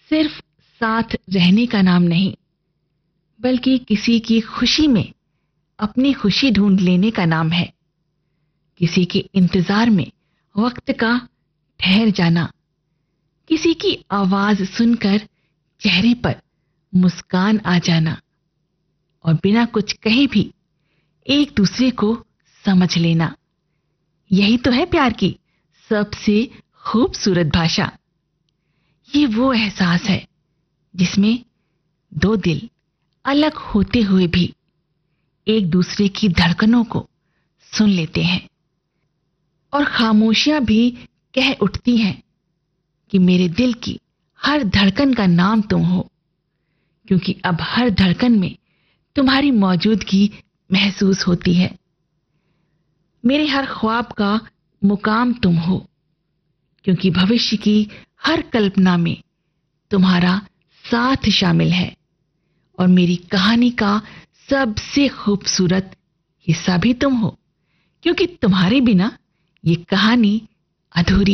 सिर्फ साथ रहने का नाम नहीं, बल्कि किसी की खुशी में अपनी खुशी ढूंढ लेने का नाम है। किसी के इंतजार में वक्त का ठहर जाना, किसी की आवाज सुनकर चेहरे पर मुस्कान आ जाना और बिना कुछ कहे भी एक दूसरे को समझ लेना, यही तो है प्यार की सबसे खूबसूरत भाषा। ये वो एहसास है जिसमें दो दिल अलग होते हुए भी एक दूसरे की धड़कनों को सुन लेते हैं और खामोशियां भी कह उठती हैं कि मेरे दिल की हर धड़कन का नाम तुम हो, क्योंकि अब हर धड़कन में तुम्हारी मौजूदगी महसूस होती है। मेरे हर ख्वाब का मुकाम तुम हो, क्योंकि भविष्य की हर कल्पना में तुम्हारा साथ शामिल है और मेरी कहानी का सबसे खूबसूरत हिस्सा भी तुम हो, क्योंकि तुम्हारे बिना ये कहानी अधूरी